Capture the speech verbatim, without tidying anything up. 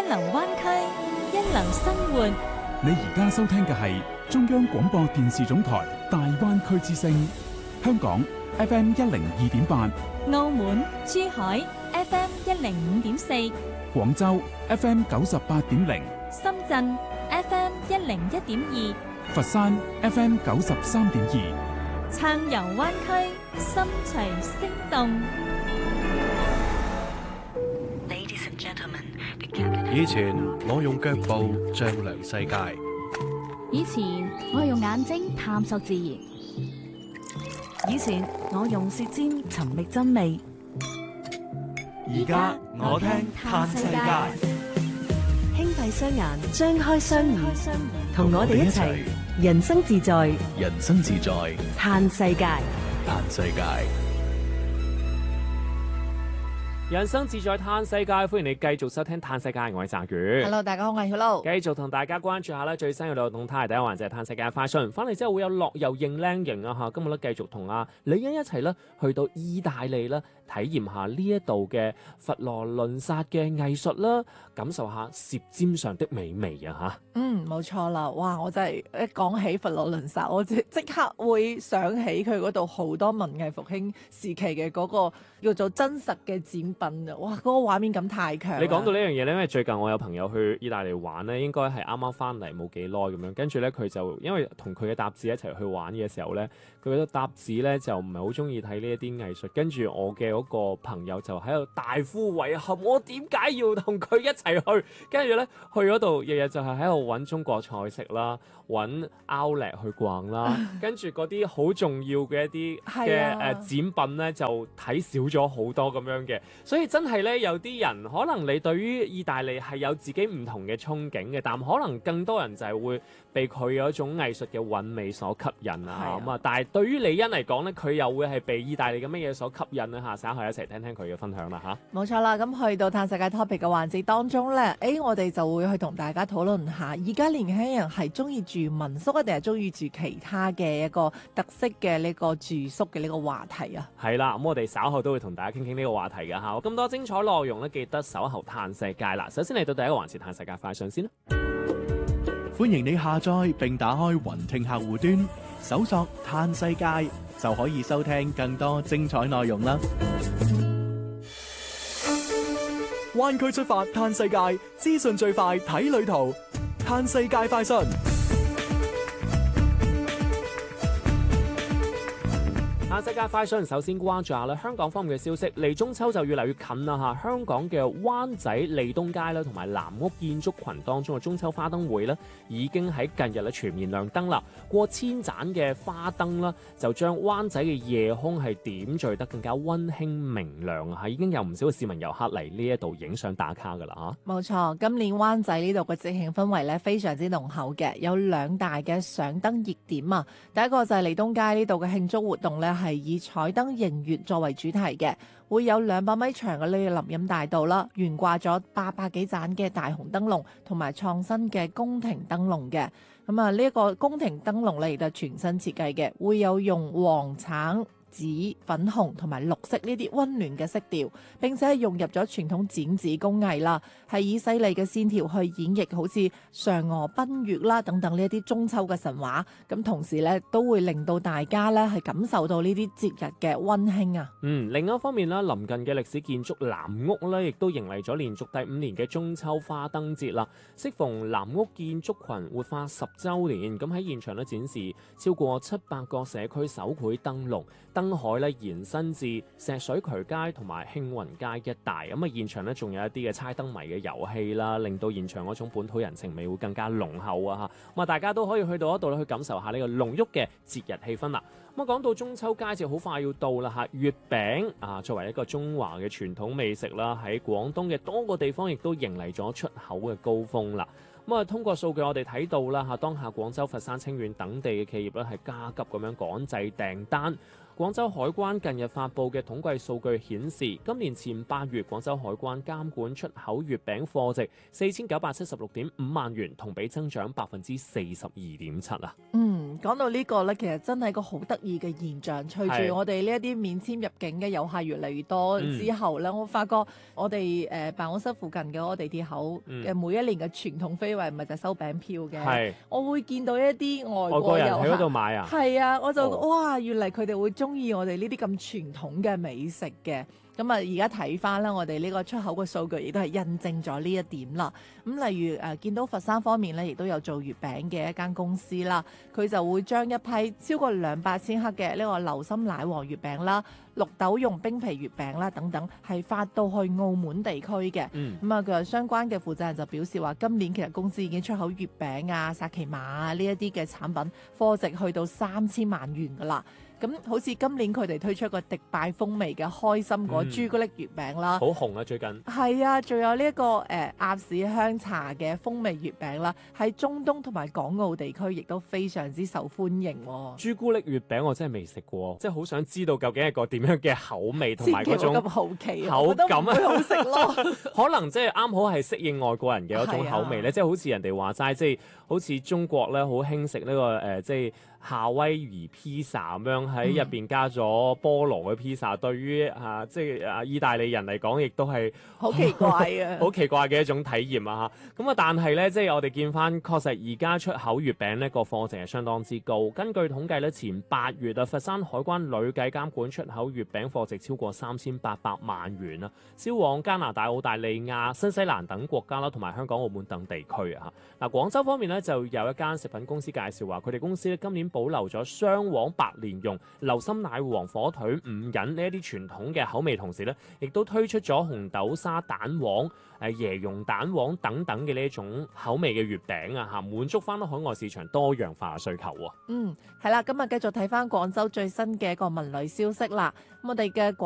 流灣區，一流生活。 你而家收聽嘅係中央廣播電視總台大灣區之聲，香港 F M 一零二點八， 澳門、珠海 F M 一零五點四， 廣州 F M 九十八點零， 深圳 F M 一零一點二， 佛山 F M 九十三點二， 暢遊灣區，心隨聲動。 以前我用腳步丈量世界， 以前我用眼睛探索自然， 以前我用舌尖尋覓真味， 而家我聽嘆世界。 輕閉雙眼，張開雙耳，同我哋一齊人生自在， 人生自在嘆世界， 嘆世界。 人生自在嘆世界，歡迎你繼續收聽嘆世界，我係澤宇。 Hello， 大家好，我係 Hello。 繼續同大家關注下咧最新嘅旅遊動態，第一環就係嘆世界快訊。翻嚟之後會有樂遊認靚型啊嚇，今日咧繼續同阿李欣一齊咧去到意大利啦，體驗下呢一度嘅佛羅倫薩嘅藝術啦，感受下舌尖上的美味啊嚇。 嗯，冇錯啦，哇！我真係一講起佛羅倫薩，我即即刻會想起佢嗰度好多文藝復興時期嘅嗰個叫做真實嘅展品啊！哇，嗰、那個畫面感太強。 你講到呢樣嘢咧，因為最近我有朋友去意大利玩咧，應該係啱啱翻嚟冇幾耐咁樣，跟住咧佢就因為同佢嘅搭子一齊去玩嘅時候咧，佢覺得搭子咧就唔係好中意睇呢一啲藝術，跟住我嘅嗰個朋友就喺度大呼遺憾，我點解要同佢一齊去？跟住咧去嗰度日日就係喺度揾中國菜食啦，揾 Outlet 去逛啦，跟住嗰啲好重要嘅一啲嘅誒展品咧就睇少咗好多咁樣嘅，所以真係咧有啲人可能你對於意大利係有自己唔同嘅憧憬嘅，但可能更多人就係會被佢有一種藝術嘅韻味所吸引啊咁啊！但係對於李欣嚟講咧，佢又會係被意大利嘅乜嘢所吸引咧嚇？稍後一齊聽聽佢嘅分享啦嚇。 冇錯啦，咁去到嘆世界 topic 嘅環節當中咧，誒我哋就會去同大家討論下，而家年輕人係中意住民宿啊，定係中意住其他嘅一個特色嘅呢個住宿嘅呢個話題啊？ 係啦，咁我哋稍後都會同大家傾傾呢個話題嘅嚇。咁多精彩內容咧，記得稍後嘆世界啦。首先嚟到第一個環節嘆世界快訊先啦。 歡迎你下載並打開雲聽客戶端，搜索嘆世界就可以收聽更多精彩內容啦。灣區出發嘆世界，資訊最快睇旅途，嘆世界快訊。 嘆世界快訊，首先關注下咧香港方面嘅消息，離中秋就越嚟越近啦嚇。香港嘅灣仔利東街啦，同埋藍屋建築群當中嘅中秋花燈會咧，已經喺近日咧全面亮燈啦。過千盞嘅花燈啦，就將灣仔嘅夜空係點綴得更加溫馨明亮啊！已經有唔少嘅市民遊客嚟呢一度影相打卡噶啦嚇。 冇錯，今年灣仔呢度嘅節慶氛圍咧非常之濃厚嘅，有兩大嘅賞燈熱點啊。第一個就係利東街呢度嘅慶祝活動咧，係以彩燈迎月作為主題嘅，會有兩百米長嘅呢個林蔭大道啦，懸掛咗八百幾盞嘅大紅燈籠，同埋創新嘅宮廷燈籠嘅。咁啊，呢一個宮廷燈籠咧亦都係全新設計嘅，會有用黃橙、紫、粉紅同埋綠色呢啲溫暖嘅色調，並且係融入咗傳統剪紙工藝啦，係以細膩嘅線條去演繹好似嫦娥奔月啦等等呢一啲中秋嘅神話，咁同時咧都會令到大家咧係感受到呢啲節日嘅溫馨啊。 嗯，另一方面咧，臨近嘅歷史建築藍屋咧，亦都迎嚟咗連續第五年嘅中秋花燈節啦。適逢藍屋建築群活化十週年，咁喺現場咧展示超過七百個社區手繪燈籠。燈海咧延伸至石水渠街同埋慶雲街一帶，咁啊現場咧仲有一啲嘅猜燈謎嘅遊戲啦，令到現場嗰種本土人情味會更加濃厚啊！嚇，咁啊大家都可以去到一度去感受下呢個濃郁嘅節日氣氛啦。咁啊講到中秋佳節好快要到啦嚇，月餅啊作為一個中華嘅傳統美食啦，喺廣東嘅多個地方亦都迎嚟咗出口嘅高峰啦。咁啊，通過數據我哋睇到啦嚇，當下廣州、佛山、清遠等地嘅企業咧係加急咁樣趕製訂單。廣州海關近日發布嘅統計數據顯示，今年前八月廣州海關監管出口月餅貨值四千九百七十六點五萬元，同比增長百分之四十二點七啊。 嗯， 嗯，講到呢個咧，其實真係一個好得意嘅現象。隨係住我哋呢一啲免簽入境嘅遊客越嚟越多嗯之後咧，我發覺我哋誒、呃、辦公室附近嘅嗰個地鐵口嘅每一年嘅傳統非遺，唔係就係收餅票嘅。 係我會見到一啲外外國國遊人喺嗰度客。 買啊， 係啊，我就、 哦哇，原嚟佢哋會中意我哋呢啲咁傳統嘅美食嘅。咁啊，而家睇翻啦，我哋呢個出口嘅數據亦都係印證咗呢一點啦。咁例如誒、呃，見到佛山方面咧，亦都有做月餅嘅一間公司啦，佢就會將一批超過兩百千克嘅呢個流心奶黃月餅啦、綠豆蓉冰皮月餅啦等等，係發到去澳門地區嘅。 嗯咁啊，佢相關嘅負責人就表示話，今年其實公司已經出口月餅啊、薩琪瑪啊呢一啲嘅產品，貨值去到三千萬元噶啦。咁好似今年佢哋推出個迪拜風味嘅開心果嗯朱古力月餅啦， 好紅啊最近。 係啊，仲有呢、這、一個誒、呃、鴨屎香茶嘅風味月餅啦，喺中東同埋港澳地區亦都非常之受歡迎、哦。 朱古力月餅我真係未食過，即係好想知道究竟係個點樣嘅口味同埋嗰種千祈唔好咁好奇啊， 口我覺得感唔會好食咯。 可能即係啱好係適應外國人嘅一種口味咧， 係啊即係好似人哋話齋，即係好似中國咧好興食呢個誒、呃，即係夏威夷披薩咁樣喺入邊加咗菠蘿嘅披薩，對於啊即係啊意大利人嚟講，亦都係好奇怪啊！ 好奇怪嘅一種體驗啊嚇！咁啊，但係咧，即係我哋見翻，確實而家出口月餅呢個貨值係相當之高。根據統計咧，前八月啊，佛山海關累計監管出口月餅貨值超過三千八百萬元啊，銷往加拿大、澳大利亞、新西蘭等國家啦，同埋香港、澳門等地區啊嚇。嗱，廣州方面咧就有一間食品公司介紹話，佢哋公司咧今年保留咗雙黃白蓮蓉、流心奶黃、火腿、五仁呢一啲傳統嘅口味，同時咧亦都推出咗紅豆沙蛋黃、誒椰蓉蛋黃等等嘅呢一種口味嘅月餅啊嚇，滿足翻海外市場多樣化嘅需求喎。 嗯，係啦，今日繼續睇翻廣州最新嘅一個文旅消息啦。咁我哋嘅廣